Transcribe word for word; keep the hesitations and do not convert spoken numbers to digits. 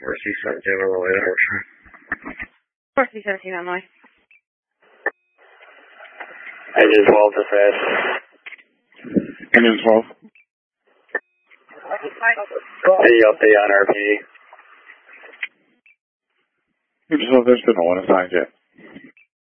four C seventeen on the way to Hampshire. four C seventeen on the way. Engine twelve to fast. Engine twelve. Any update on R P D? Engine twelve, there's been no one assigned yet.